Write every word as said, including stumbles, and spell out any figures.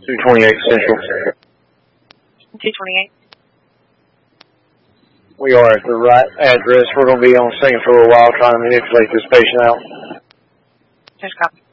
two twenty-eight Central. two twenty-eight. We are at the right address. We're going to be on the second floor a while trying to manipulate this patient out. Just copy.